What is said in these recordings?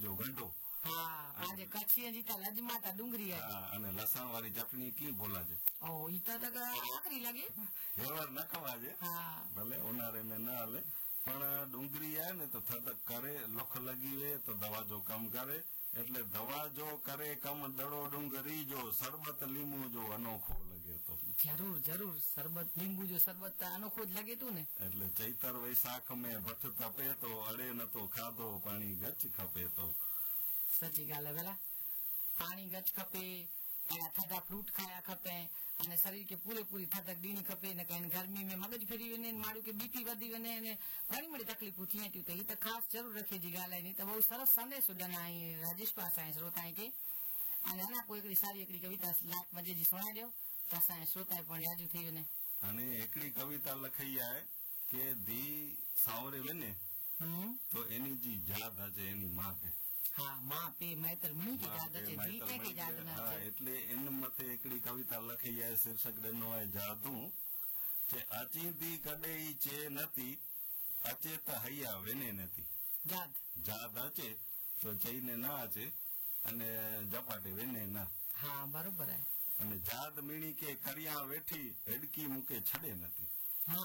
जो गंढो આજે કચ્છી હજી તા લજમાતા ડુંગળી અને લસણ વાળી ચટણી કી બોલા છે ઈ તો આકરી લાગે એવાર ન ખવાજે ભલે ઉનાળે में न हले પણ ડુંગળી આવે ને તો થતક કરે લોખ લગી વે તો દવા જો કમ કરે એટલે દવા જો કરે કમ દડો ડુંગળી જો શરબત લીંબુ જો અનોખો લગે તો જરૂર જરૂર શરબત લીંબુ જો શરબત અનોખો જ લગે તું ને એટલે ચૈતર વૈશાખ में ભઠ તપે તો અડે ન તો ખાધો પાણી ગચ ખપે તો સચી ગાલ પેલા પાણી ગચ ખપે थधा फ्रूट खाया खपे અને શરીર के पूरेपूरी थधक ॾीणी खपे न कहीं गर्मी में मगज फेरी वञे माण्हू के बीपी वधी वञे ने घणी बड़ी तकलीफ़ूं थियनि थियूं त हीअ त ख़ासि ज़रूरु रखे जी ॻाल्हि आहे नी त बहुत सरस संदेश ॾिना ऐं राजेश पास आहे श्रोताए खे अने अञा कोई हिकिड़ी सारी हिकिड़ी कविता लाख मजे जी सुणाए ॾियो त असांजे श्रोताए पण यादू थी वञे हाणे हिकिड़ी कविता लखई आहे કે ધી સાવરે વને તો એની जी याद अचे એની માં के मां पे मैतर मणी की याद अचे दी के याद न अचे એટલે એન મથે એકડી કવિતા લખી છે શીર્ષક દેનો है જાદુ કે અચીંદી કડેઈ છે નથી અચે તો હૈયા વેને નથી જાદ જાદ અચે તો ચઈને ના અચે અને જપાટે વેને ના હા બરોબર है અને જાદ મીણી કે કરિયા વેઠી હેડકી મૂકે છડે નથી હા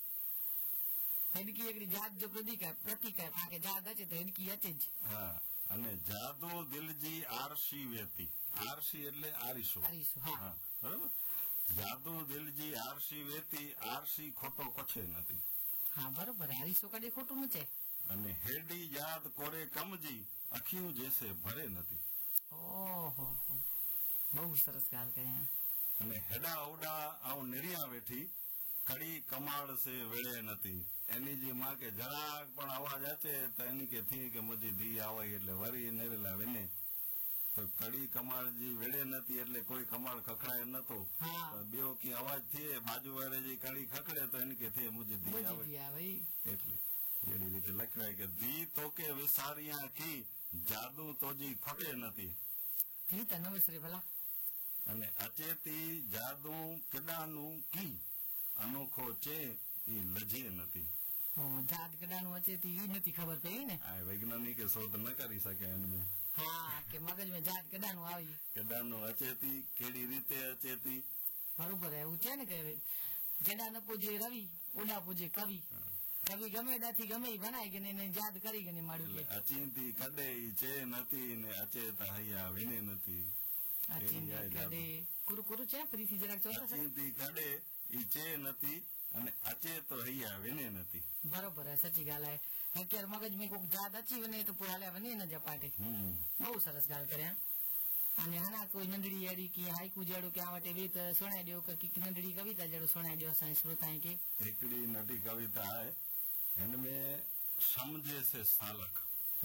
હેડકી એકડી જાદ જો પ્રતીક है કે જાદ અચે તો હેડકી અચે જ હા અને જાદુ દિલજી આરસી વેતી આરસી એટલે આરીસો હા બરાબર જાદુ દિલજી આરસી વેતી આરસી ખોટો કછે નથી હા બરોબર આરીસો કડે ખોટું નચે અને હેડી યાદ કોરે કમજી અખિયું જેસે ભરે નથી ઓહો બહુ સરસ ગાલ કહે અને હેડા ઓડા આવ નિરિયા વેઠી કડી કમાડ સે વેળે નથી એની જે માં કે જરાક પણ અવાજ આચે તો એની કે થી કે મુજી ધી આવે એટલે વરી નેરેલા વેને તો કડી કમાડ जी વેળે નથી એટલે કોઈ કમાડ ખખડાય નતો બેઓ की અવાજ થી બાજુ વાળે जी કડી ખખડે તો એની કે થી મુજી ધી આવે એટલે એની રીતે લખાય કે ધી તો કે વિસારિયા की જાદુ તો जी ખોટે નથી ધી તો ન વિસરે ભલા અને અચેતી જાદુ કેડાનું की अनोखो चे ई लजे नती जाद कडानु अचे थी ई नथी खबर पई ने आ वैज्ञानिक शोध न करी सके इनमें हां के मगज में जाद कडानु आवी कडानु अचे थी केडी रीते अचे थी बरोबर है उचे ने के जेडा न पूजे रवि ओडा पूजे कवि कवि गमे दाथी गमे बनाई गने ने याद करी गने माडू के अचींती कडे ई चे नती ने अचे त हया विने नती अचींती कडे कुरु कुरु चे फ्री थी जरा चोसा अचींती कडे ई चे नती અને અચે તો હૈયા વેને નથી બરોબર है सच्ची गाल है અત્યારે મગજ में કોક જાદ અચી વને તો પૂરા લે વને ન જપાટે બહુ સરસ ગાલ કર્યા અને હના કોઈ નંદડી એડી की हाइकू जेड़ो के आवटे वे तो सुणाई दियो कि नंदड़ी कविता जेड़ो सुणाई दियो असा श्रोताएं के एकड़ी नटी कविता है इनमें समझे से सालक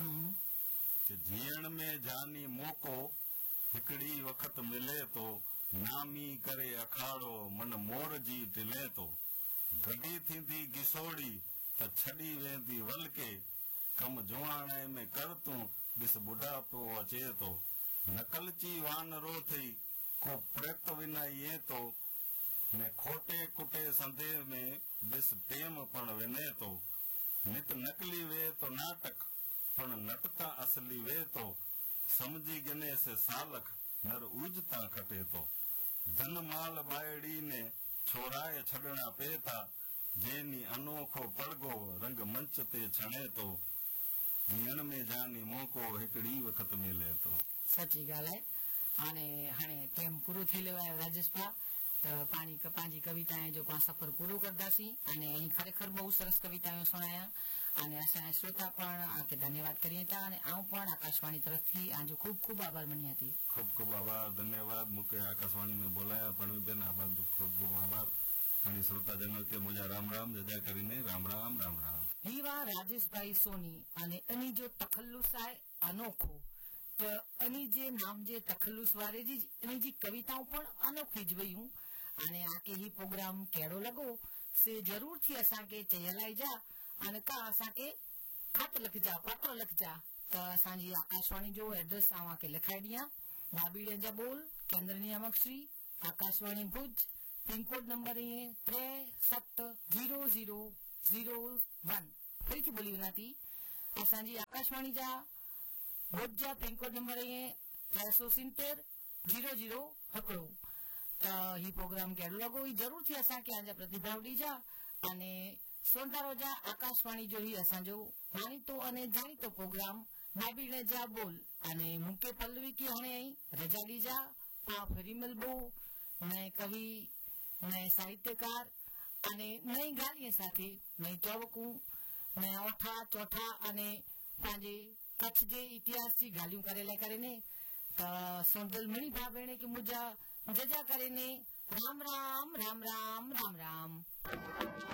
कि जीवन में जानी मौको हिकड़ी वक्त मिले तो नामी करे अखाड़ो मन मोर जी टिले तो गडी थी घिसोड़ी त छड़ी वेंदी वलके कम जुआणे में कर तू बिस बुढ़ापो अचे तो नकलची वानरो थई को प्रेत विना ये तो ने खोटे कुटे संदे में बिस टेम पण विने तो नित नकली वे तो नाटक पण नटता असली वे तो समझी गने से सालक नर उजता खटे तो धन माल बायड़ी ने छोराए छड़ना पेता जेनी अनोखो पड़गो रंग मंच ते छणे तो जीवन में जानी मौको हिकड़ी वक्त मिले तो सच्ची गाल है आने हाने टाइम पूरो थी लेवा राजेश भा तो पानी पांजी कविताएं जो पा सफर पूरो करदासी अने अहीं खरेखर बहुत सरस कविताएं सुनाया अने असा श्रोता पण आके धन्यवाद करिए ता अने आऊं पण आकाशवाणी तरफथी आजो खूब खूब आभार मनी हती खूब खूब आभार धन्यवाद मुके आकाशवाणी में बोलाया पण बेन आभार खूब खूब आभार आणि श्रोता जनल के मुजा राम राम जजा करीने राम राम राम राम हीवा राजेश भाई सोनी अने अनी जो तखल्लुस है अनोखो तो अनी जे नाम जे तखल्लुस वारे जी अनी जी कविताओं पण अनोखी ज वयूं अने आके ही प्रोग्राम केड़ो लगो से जरूर थी असा के चयलाई जा अने का असा के खत लिख जा पत्र लिख जा तो असा जी आकाशवाणी जो एड्रेस आवा के लिखाई दिया भाबीड़े जा बोल केंद्र नियामक श्री आकाशवाणी भुज पिन कोड नंबर है 3700001 फिर की बोली बनाती असा जी आकाशवाणी जा भुज पिनकोड नंबर है 370 हकड़ो। तो ही प्रोग्राम केड़ो लगो ही जरूर थी असा के आजा प्रतिभाव दीजा अने सोनता रोजा आकाशवाणी जो ही असा जो मानीतो अने जानीतो प्रोग्राम नाबी ने जा बोल अने मुके पल्लवी की हणे रजा दीजा आ फरी मिलबो नए कवि नए साहित्यकार अने नई गालियां साथे नई टोबकू नया ओठा चौथा अने पांजे कच्छ जे इतिहास जी गालियों करे ने तो सोंदल मणि भा भेणे की मुजा जजा करे ने राम राम राम राम राम राम।